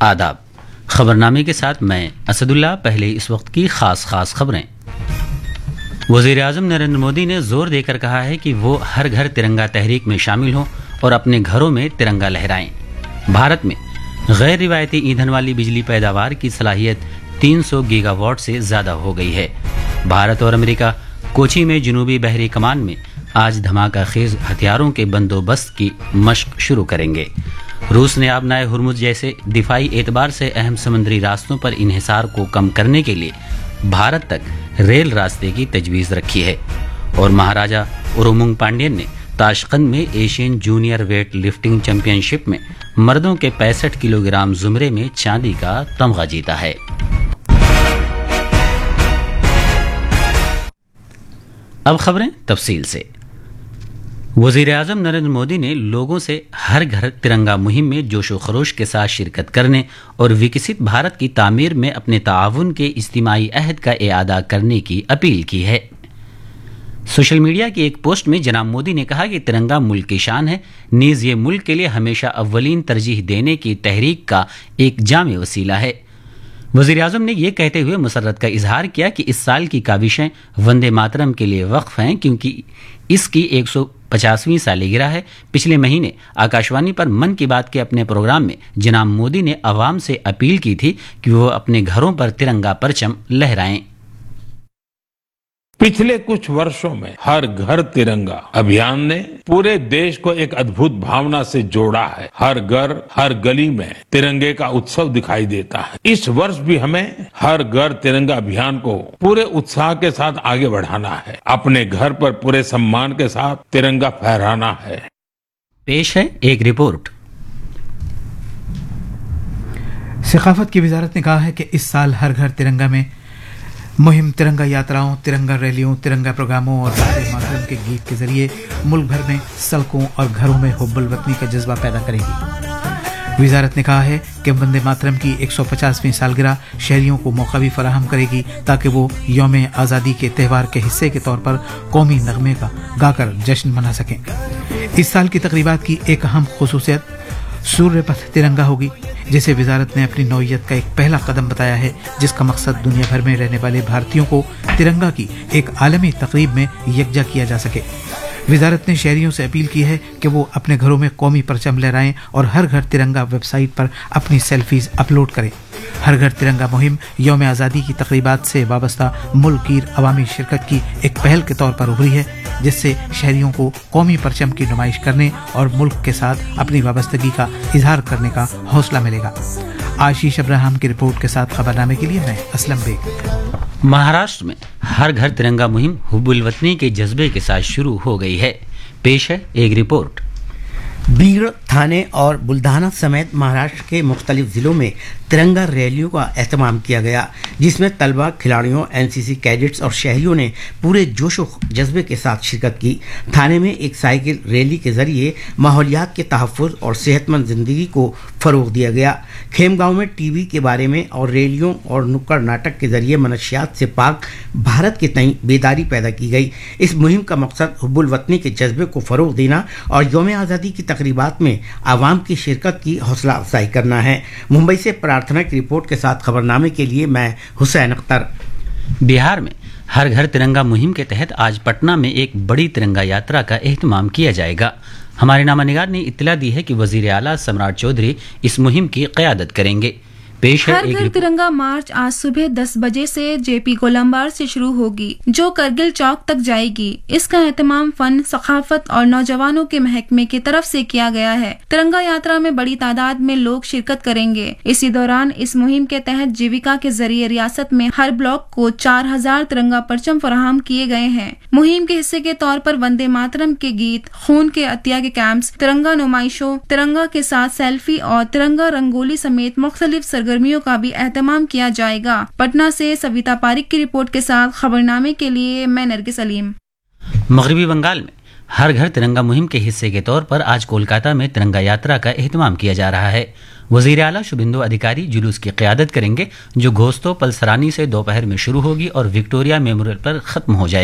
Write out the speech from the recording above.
آداب، خبرنامے کے ساتھ میں اسد اللہ۔ پہلے اس وقت کی خاص خبریں۔ وزیر اعظم نریندر مودی نے زور دے کر کہا ہے کہ وہ ہر گھر ترنگا تحریک میں شامل ہوں اور اپنے گھروں میں ترنگا لہرائیں۔ بھارت میں غیر روایتی ایندھن والی بجلی پیداوار کی صلاحیت 300 گیگا واٹ سے زیادہ ہو گئی ہے۔ بھارت اور امریکہ کوچی میں جنوبی بحری کمان میں آج دھماکہ خیز ہتھیاروں کے بندوبست کی مشق شروع کریں گے۔ روس نے آبنائے ہرمز جیسے دفاعی اعتبار سے اہم سمندری راستوں پر انحصار کو کم کرنے کے لیے بھارت تک ریل راستے کی تجویز رکھی ہے۔ اور مہاراجا ارومنگ پانڈین نے تاشقند میں Asian junior weight lifting champion شپ میں مردوں کے 65 کلو گرام زمرے میں چاندی کا تمغہ جیتا ہے۔ اب خبریں تفصیل سے۔ وزیر اعظم نریندر مودی نے لوگوں سے ہر گھر ترنگا مہم میں جوش و خروش کے ساتھ شرکت کرنے اور وکست بھارت کی تعمیر میں اپنے تعاون کے اجتماعی عہد کا اعادہ کرنے کی اپیل کی ہے۔ سوشل میڈیا کی ایک پوسٹ میں جناب مودی نے کہا کہ ترنگا ملک کی شان ہے، نیز یہ ملک کے لیے ہمیشہ اولین ترجیح دینے کی تحریک کا ایک جامع وسیلہ ہے۔ وزیر اعظم نے یہ کہتے ہوئے مسرت کا اظہار کیا کہ اس سال کی کاوشیں وندے ماترم کے لیے وقف ہیں، کیونکہ اس کی 150ویں سالگرہ ہے۔ پچھلے مہینے آکاشوانی پر من کی بات کے اپنے پروگرام میں جناب مودی نے عوام سے اپیل کی تھی کہ وہ اپنے گھروں پر ترنگا پرچم لہرائیں۔ پچھلے کچھ वर्षों में हर घर तिरंगा अभियान ने पूरे देश को एक अद्भुत भावना से जोड़ा है। हर घर हर गली में तिरंगे का उत्सव दिखाई देता है। इस वर्ष भी हमें हर घर तिरंगा अभियान को पूरे उत्साह के साथ आगे बढ़ाना है। अपने घर पर पूरे सम्मान के साथ तिरंगा फहराना है। पेश है एक रिपोर्ट। सकाफत की वजारत ने कहा है कि इस साल हर घर तिरंगा में मुहिम तिरंगा यात्राओं, तिरंगा रैलियों, तिरंगा प्रोग्रामों और वंदे मातरम के गीत के जरिए मुल्क भर में सड़कों और घरों में हुब्बुल वतनी का जज्बा पैदा करेगी। वजारत ने कहा है कि वंदे मातरम की 150वीं सालगिरह शहरियों को मौका भी फराहम करेगी ताकि वो यौम आज़ादी के त्यौहार के हिस्से के तौर पर कौमी नगमे का गाकर जश्न मना सकें। इस साल की तकरीबात की एक अहम खुसूसियत सूर्य पथ तिरंगा होगी, जिसे वजारत ने अपनी नौइयत का एक पहला कदम बताया है, जिसका मकसद दुनिया भर में रहने वाले भारतीयों को तिरंगा की एक आलमी तकरीब में यकजा किया जा सके। वजारत ने शहरियों से अपील की है कि वो अपने घरों में कौमी परचम लहराएं और हर घर तिरंगा वेबसाइट पर अपनी सेल्फीज अपलोड करें। हर घर तिरंगा मुहिम यौम आज़ादी की तकरीबात से वाबस्ता मुल्क की अवामी शिरकत की एक पहल के तौर पर उभरी है, जिससे शहरियों को कौमी परचम की नुमाइश करने और मुल्क के साथ अपनी वाबस्तगी का इजहार करने का हौसला मिलेगा। आशीष अब्राहम की रिपोर्ट के साथ खबरनामे के लिए मैं असलम बेग। महाराष्ट्र में हर घर तिरंगा मुहिम हुब्बुल वतनी के जज्बे के साथ शुरू हो गई है। पेश है एक रिपोर्ट। बीड़, थाने और बुल्धाना समेत महाराष्ट्र के मुख्तलिफ जिलों में तिरंगा रैलियों का एहतमाम किया गया, जिसमें तलबा, खिलाड़ियों, एनसीसी कैडेट्स और शहरियों ने पूरे जोश व जज्बे के साथ शिरकत की। थाने में एक साइकिल रैली के जरिए माहौलियात के तहफ़्फ़ुज़ और सेहतमंद ज़िंदगी को फ़रोग़ दिया गया। खेमगांव में टीबी के बारे में और रैलियों और नुक्कड़ नाटक के जरिए मनशियात से पाक भारत के तईं बेदारी पैदा की गई। इस मुहिम का मकसद हुब्बुल वतनी के जज्बे को फ़रोग़ देना और यौम आज़ादी की तकरीबात में आवाम की शिरकत की हौसला अफजाई करना है। मुंबई से प्रार्थना की रिपोर्ट के साथ खबरनामे के लिए मैं हुसैन अख्तर। बिहार में हर घर तिरंगा मुहिम के तहत आज पटना में एक बड़ी तिरंगा यात्रा का एहतमाम किया जाएगा। हमारे नामानिगार ने इत्तला दी है कि वजीर आला सम्राट चौधरी इस मुहिम की क़यादत करेंगे। पेश है हर घर तिरंगा मार्च आज सुबह 10 बजे से जेपी गोलंबार से शुरू होगी, जो करगिल चौक तक जाएगी। इसका एहतमाम फन, सखाफत और नौजवानों के महकमे की तरफ से किया गया है। तिरंगा यात्रा में बड़ी तादाद में लोग शिरकत करेंगे। इसी दौरान इस मुहिम के तहत जीविका के जरिए रियासत में हर ब्लॉक को 4000 तिरंगा परचम फराहम किए गए हैं। मुहिम के हिस्से के तौर पर वंदे मातरम के गीत, खून के अतिया के कैंप्स, तिरंगा नुमाइशों, तिरंगा के साथ सेल्फी और तिरंगा रंगोली समेत मुख्तलिफ सरगर्मियों का भी एहतमाम किया जाएगा। पटना से सविता पारिक की रिपोर्ट के साथ खबरनामे के लिए मैं नरगिस सलीम। मगरबी बंगाल में हर घर तिरंगा मुहिम के हिस्से के तौर पर आज कोलकाता में तिरंगा यात्रा का एहतमाम किया जा रहा है। वजीर आला शुभेंदु अधिकारी जुलूस की क़यादत करेंगे, जो घोस्तों पलसरानी से दोपहर में शुरू होगी और विक्टोरिया मेमोरियल पर खत्म हो जाएगी।